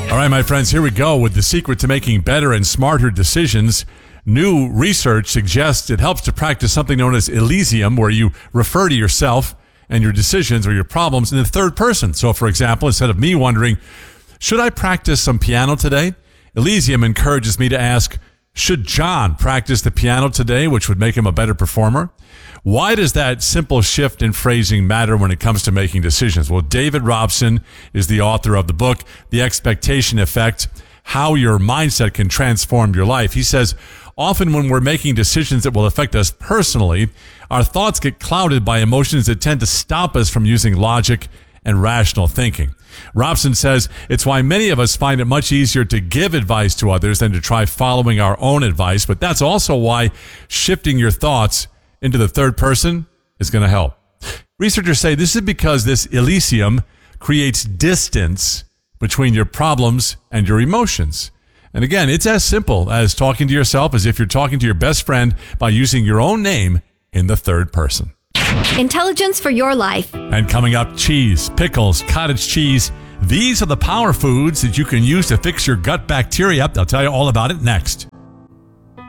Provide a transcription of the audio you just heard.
All right, my friends, here we go with the secret to making better and smarter decisions. New research suggests it helps to practice something known as Elysium, where you refer to yourself and your decisions or your problems in the third person. So, for example, instead of me wondering, should I practice some piano today? Elysium encourages me to ask, should John practice the piano today, which would make him a better performer? Why does that simple shift in phrasing matter when it comes to making decisions? Well, David Robson is the author of the book, The Expectation Effect, How Your Mindset Can Transform Your Life. He says, often when we're making decisions that will affect us personally, our thoughts get clouded by emotions that tend to stop us from using logic and rational thinking. Robson says it's why many of us find it much easier to give advice to others than to try following our own advice, but that's also why shifting your thoughts into the third person is going to help. Researchers say this is because this Elysium creates distance between your problems and your emotions. And again, it's as simple as talking to yourself as if you're talking to your best friend by using your own name in the third person. Intelligence for your life. And coming up, cheese, pickles, cottage cheese. These are the power foods that you can use to fix your gut bacteria. I'll tell you all about it next.